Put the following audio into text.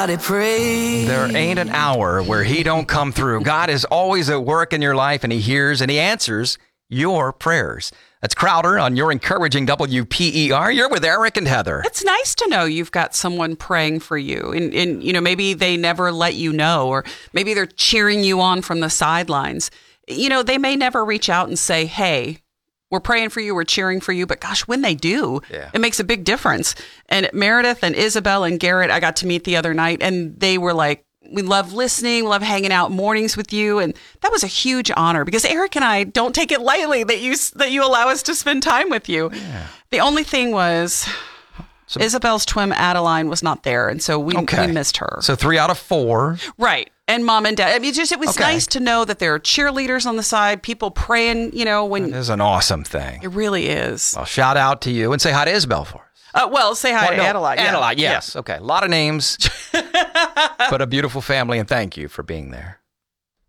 There ain't an hour where he don't come through. God is always at work in your life, and he hears and he answers your prayers. That's Crowder on your encouraging WPER. You're with Eric and Heather. It's nice to know you've got someone praying for you. And you know, maybe they never let you know, or maybe they're cheering you on from the sidelines. You know, they may never reach out and say, hey, we're praying for you, we're cheering for you. But gosh, when they do, It makes a big difference. And Meredith and Isabel and Garrett, I got to meet the other night, and they were like, we love listening, we love hanging out mornings with you. And that was a huge honor, because Eric and I don't take it lightly that you allow us to spend time with you. Yeah. The only thing was Isabel's twin Adeline was not there, and so we missed her. So 3 out of 4. Right. And mom and dad. I mean, it was nice to know that there are cheerleaders on the side, people praying, you know, when... It is an awesome thing. It really is. Well, shout out to you, and say hi to Isabel for us. Say hi to Adeline. Adeline, yes. Yeah. Okay, a lot of names, but a beautiful family, and thank you for being there.